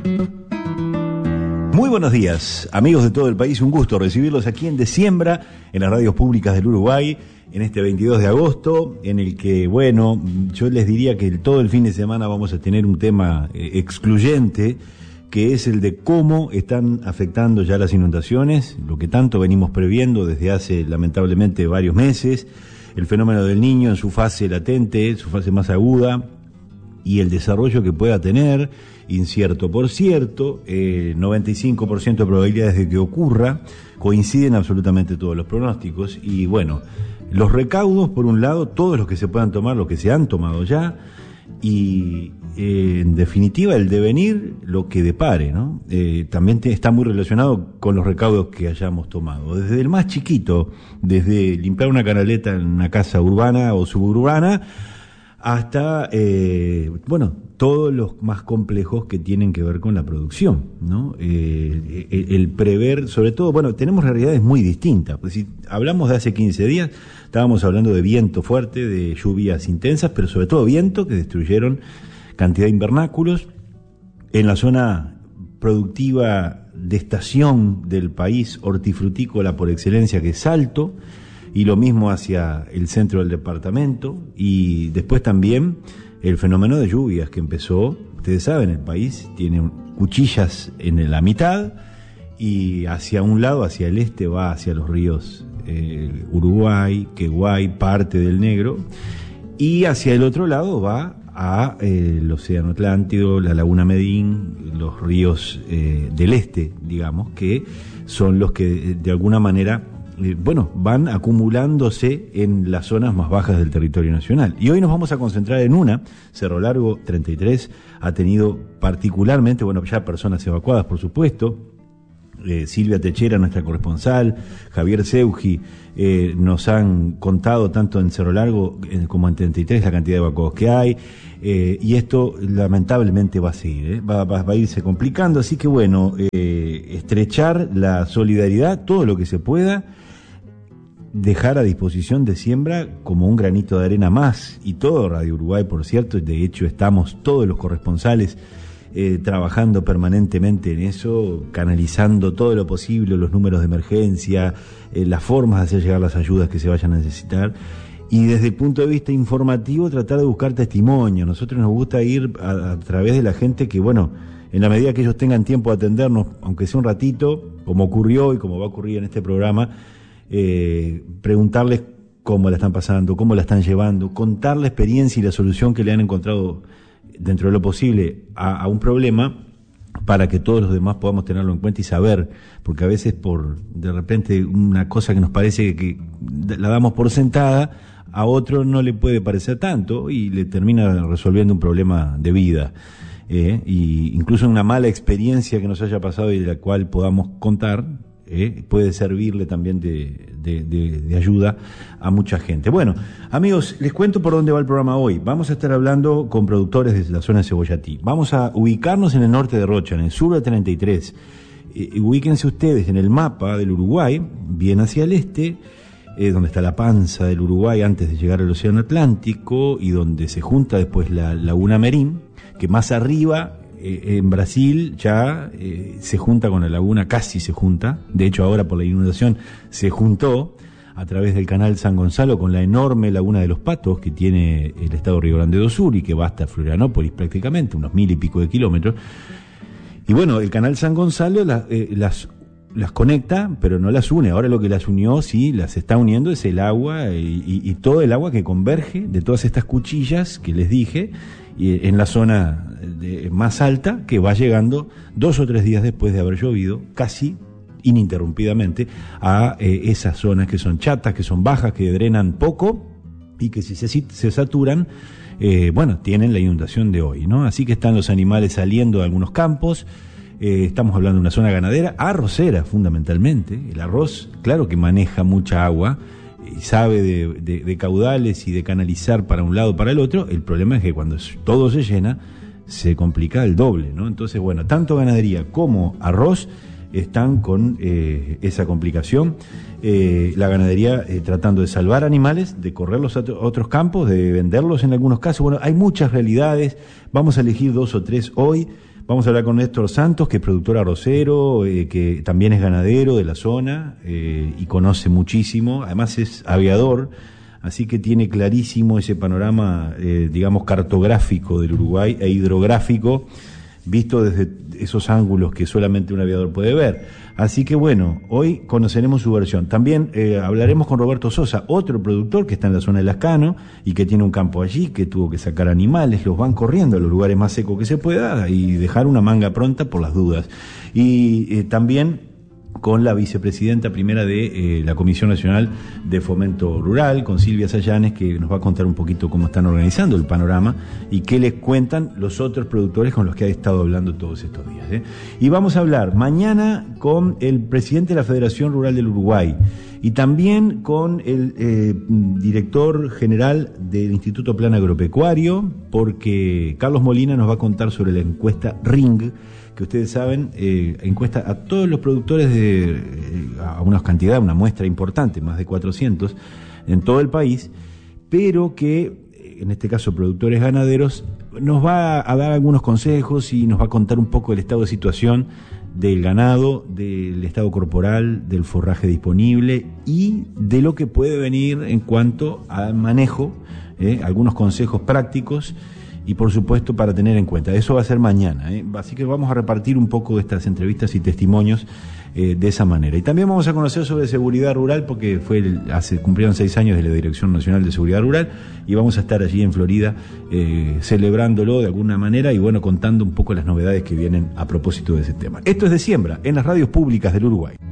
Muy buenos días, amigos de todo el país, un gusto recibirlos aquí en De Siembra, en las radios públicas del Uruguay, en este 22 de agosto, en el que, bueno, yo les diría que todo el fin de semana vamos a tener un tema excluyente, que es el de cómo están afectando ya las inundaciones, lo que tanto venimos previendo desde hace lamentablemente varios meses, el fenómeno del Niño en su fase latente, su fase más aguda, y el desarrollo que pueda tener, incierto por cierto, 95% de probabilidades de que ocurra, coinciden absolutamente todos los pronósticos, y bueno, los recaudos, por un lado, todos los que se puedan tomar, los que se han tomado ya, y en definitiva el devenir, lo que depare, ¿no? También está muy relacionado con los recaudos que hayamos tomado, desde el más chiquito, desde limpiar una canaleta en una casa urbana o suburbana, hasta, todos los más complejos que tienen que ver con la producción, ¿no? El prever, sobre todo, tenemos realidades muy distintas. Pues si hablamos de hace 15 días, estábamos hablando de viento fuerte, de lluvias intensas, pero sobre todo viento que destruyeron cantidad de invernáculos. En la zona productiva de estación del país hortifrutícola por excelencia, que es Salto, y lo mismo hacia el centro del departamento, y después también el fenómeno de lluvias que empezó, ustedes saben, el país tiene cuchillas en la mitad, y hacia un lado, hacia el este, va hacia los ríos Uruguay, Queguay, parte del Negro, y hacia el otro lado va a el Océano Atlántico, la Laguna Medín, los ríos del este, digamos, que son los que de alguna manera van acumulándose en las zonas más bajas del territorio nacional. Y hoy nos vamos a concentrar en una. Cerro Largo 33 ha tenido particularmente, ya personas evacuadas, por supuesto. Silvia Techera, nuestra corresponsal, Javier Seugi, nos han contado tanto en Cerro Largo como en 33 la cantidad de evacuados que hay, y esto lamentablemente va a seguir, va a irse complicando, así que estrechar la solidaridad, todo lo que se pueda, dejar a disposición de Siembra como un granito de arena más, y todo Radio Uruguay, por cierto, de hecho estamos todos los corresponsales trabajando permanentemente en eso, canalizando todo lo posible, los números de emergencia, las formas de hacer llegar las ayudas que se vayan a necesitar, y desde el punto de vista informativo tratar de buscar testimonio. Nosotros nos gusta ir a través de la gente que, en la medida que ellos tengan tiempo de atendernos, aunque sea un ratito, como ocurrió y como va a ocurrir en este programa, preguntarles cómo la están pasando, cómo la están llevando, contar la experiencia y la solución que le han encontrado dentro de lo posible a un problema, para que todos los demás podamos tenerlo en cuenta y saber, porque a veces de repente una cosa que nos parece que la damos por sentada, a otro no le puede parecer tanto y le termina resolviendo un problema de vida, y incluso una mala experiencia que nos haya pasado y de la cual podamos contar, puede servirle también de ayuda a mucha gente. Bueno, amigos, les cuento por dónde va el programa hoy. Vamos a estar hablando con productores desde la zona de Cebollatí. Vamos a ubicarnos en el norte de Rocha, en el sur de 33. Ubíquense ustedes en el mapa del Uruguay, bien hacia el este, donde está la panza del Uruguay antes de llegar al Océano Atlántico, y donde se junta después la Laguna Merín, que más arriba, en Brasil ya se junta con la laguna, casi se junta, de hecho ahora por la inundación se juntó a través del canal San Gonzalo con la enorme laguna de los Patos que tiene el estado Río Grande do Sul y que va hasta Florianópolis prácticamente, unos 1000 y pico de kilómetros. Y el canal San Gonzalo las conecta, pero no las une. Ahora lo que las unió, sí, las está uniendo es el agua y todo el agua que converge de todas estas cuchillas que les dije, en la zona más alta, que va llegando 2 o 3 días después de haber llovido, casi ininterrumpidamente, a esas zonas que son chatas, que son bajas, que drenan poco, y que si se saturan, tienen la inundación de hoy, ¿no? Así que están los animales saliendo de algunos campos. Estamos hablando de una zona ganadera, arrocera fundamentalmente. El arroz, claro que maneja mucha agua, y sabe de caudales y de canalizar para un lado para el otro. El problema es que cuando todo se llena, se complica el doble, ¿no? Entonces, tanto ganadería como arroz están con esa complicación. La ganadería tratando de salvar animales, de correrlos a otros campos, de venderlos en algunos casos. Hay muchas realidades. Vamos a elegir 2 o 3 hoy Vamos a hablar con Néstor Santos, que es productor arrocero, que también es ganadero de la zona y conoce muchísimo. Además es aviador, así que tiene clarísimo ese panorama, digamos, cartográfico del Uruguay e hidrográfico, visto desde esos ángulos que solamente un aviador puede ver. Así que bueno, hoy conoceremos su versión. También hablaremos con Roberto Sosa, otro productor que está en la zona de Lascano y que tiene un campo allí, que tuvo que sacar animales, los van corriendo a los lugares más secos que se pueda y dejar una manga pronta por las dudas. Y también con la vicepresidenta primera de la Comisión Nacional de Fomento Rural, con Silvia Sayanes, que nos va a contar un poquito cómo están organizando el panorama y qué les cuentan los otros productores con los que ha estado hablando todos estos días. Y vamos a hablar mañana con el presidente de la Federación Rural del Uruguay y también con el director general del Instituto Plan Agropecuario, porque Carlos Molina nos va a contar sobre la encuesta RING, que ustedes saben, encuesta a todos los productores a una cantidad, una muestra importante, más de 400 en todo el país, pero que, en este caso productores ganaderos, nos va a dar algunos consejos y nos va a contar un poco el estado de situación del ganado, del estado corporal, del forraje disponible y de lo que puede venir en cuanto al manejo, algunos consejos prácticos y por supuesto para tener en cuenta. Eso va a ser mañana, así que vamos a repartir un poco estas entrevistas y testimonios de esa manera. Y también vamos a conocer sobre seguridad rural, porque cumplieron 6 años de la Dirección Nacional de Seguridad Rural y vamos a estar allí en Florida celebrándolo de alguna manera y bueno, contando un poco las novedades que vienen a propósito de ese tema. Esto es De Siembra, en las radios públicas del Uruguay.